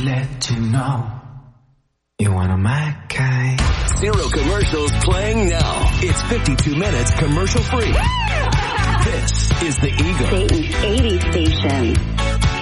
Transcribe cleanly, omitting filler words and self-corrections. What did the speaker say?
let you know you want a my kind. Zero commercials playing now. It's 52 minutes commercial free. This is the Eagle. Dayton's 80 station.